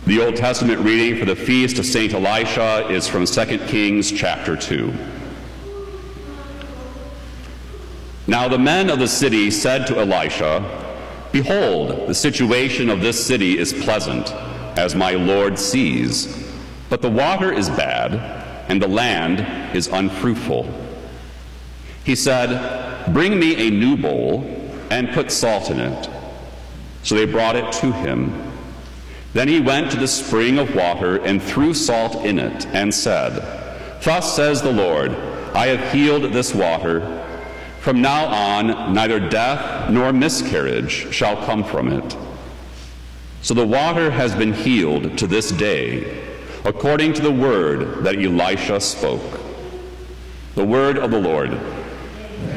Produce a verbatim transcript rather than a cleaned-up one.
The Old Testament reading for the feast of Saint Elisha is from Second Kings chapter two. Now the men of the city said to Elisha, "Behold, the situation of this city is pleasant, as my Lord sees, but the water is bad, and the land is unfruitful." He said, "Bring me a new bowl, and put salt in it." So they brought it to him. Then he went to the spring of water and threw salt in it, and said, "Thus says the Lord, I have healed this water. From now on, neither death nor miscarriage shall come from it." So the water has been healed to this day, according to the word that Elisha spoke. The word of the Lord.